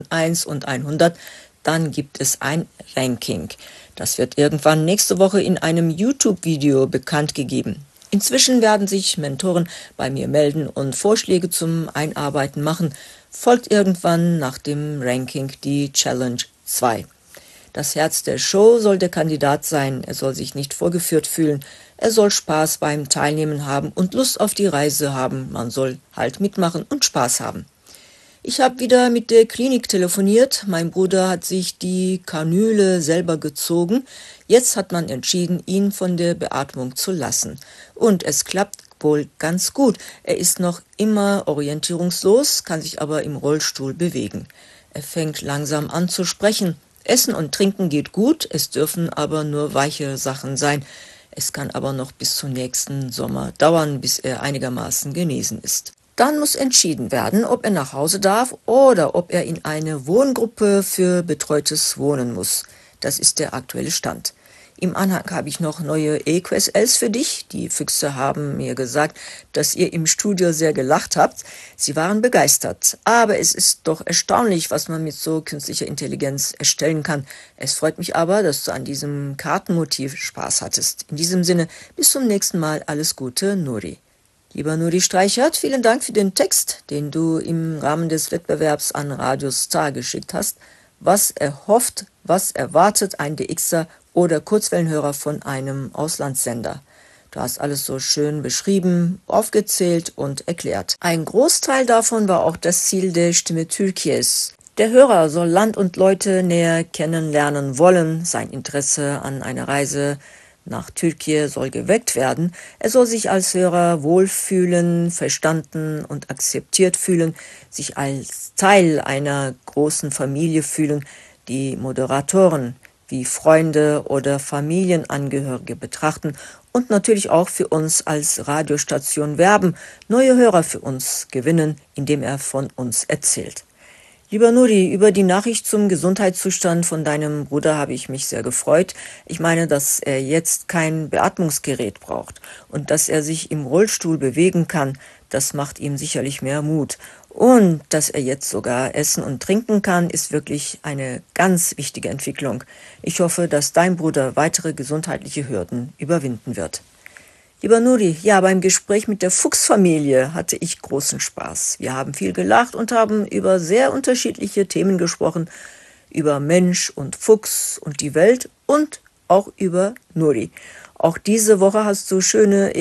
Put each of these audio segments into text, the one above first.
1 und 100, dann gibt es ein Ranking. Das wird irgendwann nächste Woche in einem YouTube-Video bekannt gegeben. Inzwischen werden sich Mentoren bei mir melden und Vorschläge zum Einarbeiten machen. Folgt irgendwann nach dem Ranking die Challenge 2. Das Herz der Show soll der Kandidat sein. Er soll sich nicht vorgeführt fühlen. Er soll Spaß beim Teilnehmen haben und Lust auf die Reise haben. Man soll halt mitmachen und Spaß haben. Ich habe wieder mit der Klinik telefoniert. Mein Bruder hat sich die Kanüle selber gezogen. Jetzt hat man entschieden, ihn von der Beatmung zu lassen. Und es klappt wohl ganz gut. Er ist noch immer orientierungslos, kann sich aber im Rollstuhl bewegen. Er fängt langsam an zu sprechen. Essen und Trinken geht gut, es dürfen aber nur weiche Sachen sein. Es kann aber noch bis zum nächsten Sommer dauern, bis er einigermaßen genesen ist. Dann muss entschieden werden, ob er nach Hause darf oder ob er in eine Wohngruppe für betreutes Wohnen muss. Das ist der aktuelle Stand. Im Anhang habe ich noch neue EQSLs für dich. Die Füchse haben mir gesagt, dass ihr im Studio sehr gelacht habt. Sie waren begeistert. Aber es ist doch erstaunlich, was man mit so künstlicher Intelligenz erstellen kann. Es freut mich aber, dass du an diesem Kartenmotiv Spaß hattest. In diesem Sinne, bis zum nächsten Mal. Alles Gute, Nuri. Lieber Nuri Streichert, vielen Dank für den Text, den du im Rahmen des Wettbewerbs an Radio Star geschickt hast. Was erhofft, was erwartet ein DXer oder Kurzwellenhörer von einem Auslandssender? Du hast alles so schön beschrieben, aufgezählt und erklärt. Ein Großteil davon war auch das Ziel der Stimme Türkies. Der Hörer soll Land und Leute näher kennenlernen wollen, sein Interesse an einer Reise nach Türkei soll geweckt werden. Er soll sich als Hörer wohlfühlen, verstanden und akzeptiert fühlen, sich als Teil einer großen Familie fühlen, die Moderatoren wie Freunde oder Familienangehörige betrachten und natürlich auch für uns als Radiostation werben, neue Hörer für uns gewinnen, indem er von uns erzählt. Lieber Nuri, über die Nachricht zum Gesundheitszustand von deinem Bruder habe ich mich sehr gefreut. Ich meine, dass er jetzt kein Beatmungsgerät braucht und dass er sich im Rollstuhl bewegen kann, das macht ihm sicherlich mehr Mut. Und dass er jetzt sogar essen und trinken kann, ist wirklich eine ganz wichtige Entwicklung. Ich hoffe, dass dein Bruder weitere gesundheitliche Hürden überwinden wird. Lieber Nuri, ja, beim Gespräch mit der Fuchsfamilie hatte ich großen Spaß. Wir haben viel gelacht und haben über sehr unterschiedliche Themen gesprochen, über Mensch und Fuchs und die Welt und auch über Nuri. Auch diese Woche hast du schöne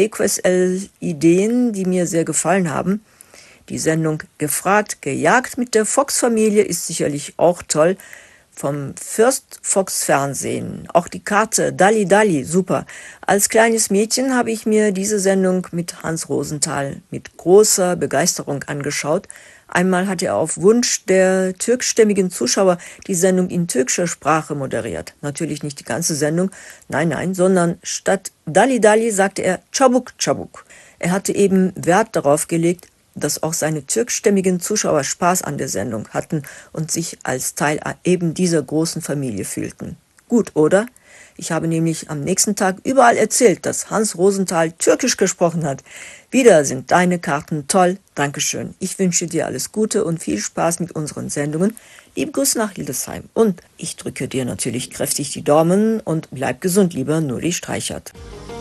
EQSL-Ideen, die mir sehr gefallen haben. Die Sendung Gefragt, gejagt mit der Fox-Familie ist sicherlich auch toll. Vom First Fox Fernsehen. Auch die Karte Dalli Dalli, super. Als kleines Mädchen habe ich mir diese Sendung mit Hans Rosenthal mit großer Begeisterung angeschaut. Einmal hat er auf Wunsch der türkstämmigen Zuschauer die Sendung in türkischer Sprache moderiert. Natürlich nicht die ganze Sendung, nein, sondern statt Dalli Dalli sagte er Çabuk Çabuk. Er hatte eben Wert darauf gelegt, dass auch seine türkstämmigen Zuschauer Spaß an der Sendung hatten und sich als Teil eben dieser großen Familie fühlten. Gut, oder? Ich habe nämlich am nächsten Tag überall erzählt, dass Hans Rosenthal Türkisch gesprochen hat. Wieder sind deine Karten toll. Dankeschön. Ich wünsche dir alles Gute und viel Spaß mit unseren Sendungen. Liebe Grüße nach Hildesheim. Und ich drücke dir natürlich kräftig die Daumen und bleib gesund, lieber Nuri Streichert.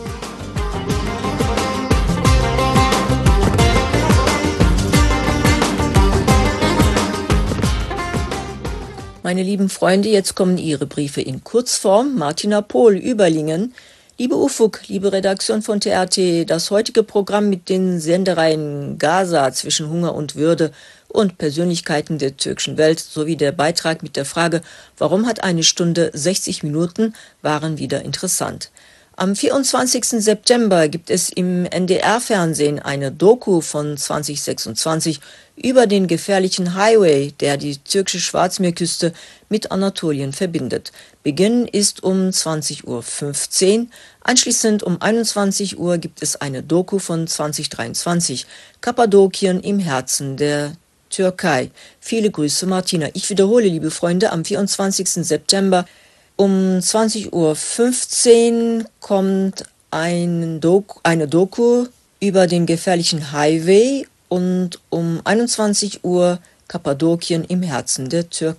Meine lieben Freunde, jetzt kommen Ihre Briefe in Kurzform. Martina Pohl, Überlingen. Liebe Ufuk, liebe Redaktion von TRT, das heutige Programm mit den Sendereien Gaza zwischen Hunger und Würde und Persönlichkeiten der türkischen Welt sowie der Beitrag mit der Frage, warum hat eine Stunde 60 Minuten, waren wieder interessant. Am 24. September gibt es im NDR-Fernsehen eine Doku von 2026 über den gefährlichen Highway, der die türkische Schwarzmeerküste mit Anatolien verbindet. Beginn ist um 20:15 Uhr. Anschließend um 21 Uhr gibt es eine Doku von 2023, Kappadokien im Herzen der Türkei. Viele Grüße, Martina. Ich wiederhole, liebe Freunde, am 24. September um 20:15 Uhr kommt eine Doku über den gefährlichen Highway und um 21 Uhr Kappadokien im Herzen der Türkei.